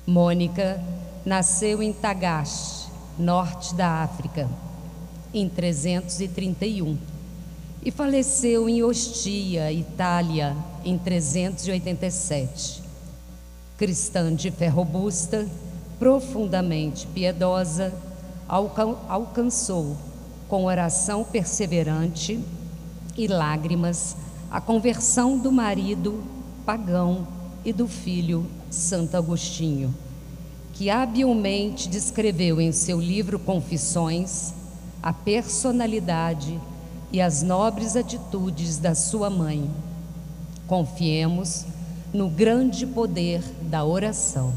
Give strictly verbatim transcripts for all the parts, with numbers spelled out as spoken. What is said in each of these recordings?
Mônica nasceu em Tagaste, norte da África, em trezentos e trinta e um e faleceu em Ostia, Itália, em trezentos e oitenta e sete. Cristã de fé robusta, profundamente piedosa, alcan alcançou, com oração perseverante e lágrimas, a conversão do marido pagão e do filho Santo Agostinho, que habilmente descreveu em seu livro Confissões a personalidade e as nobres atitudes da sua mãe. Confiemos no grande poder da oração.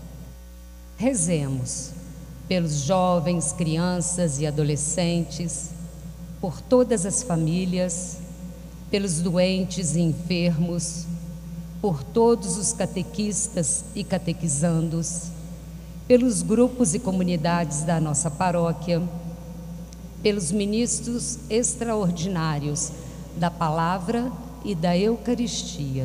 Rezemos pelos jovens, crianças e adolescentes, por todas as famílias, pelos doentes e enfermos, por todos os catequistas e catequizandos, pelos grupos e comunidades da nossa paróquia, pelos ministros extraordinários da Palavra e da Eucaristia,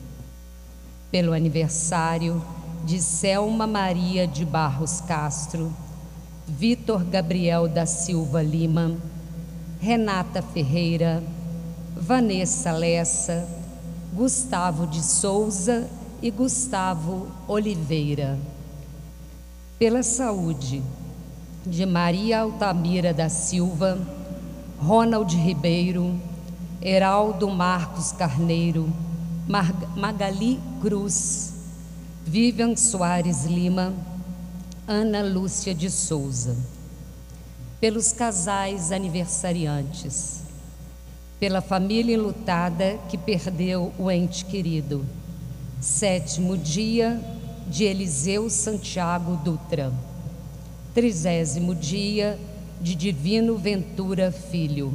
pelo aniversário de Selma Maria de Barros Castro, Vitor Gabriel da Silva Lima, Renata Ferreira, Vanessa Lessa, Gustavo de Souza e Gustavo Oliveira. Pela saúde de Maria Altamira da Silva, Ronald Ribeiro, Heraldo Marcos Carneiro, Mar Magali Cruz, Vivian Soares Lima, Ana Lúcia de Souza. Pelos casais aniversariantes, pela família enlutada que perdeu o ente querido, sétimo dia de Eliseu Santiago Dutra, trigésimo dia de Divino Ventura Filho,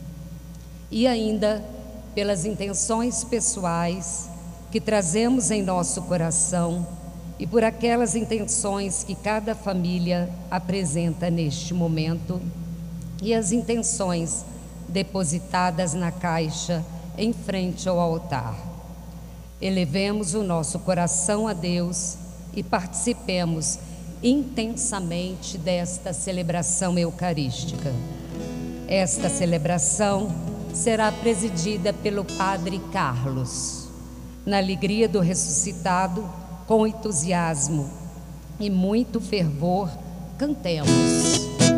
e ainda pelas intenções pessoais que trazemos em nosso coração e por aquelas intenções que cada família apresenta neste momento e as intenções depositadas na caixa em frente ao altar. Elevemos o nosso coração a Deus e participemos intensamente desta celebração eucarística. Esta celebração será presidida pelo Padre Carlos. Na alegria do ressuscitado, com entusiasmo e muito fervor, cantemos.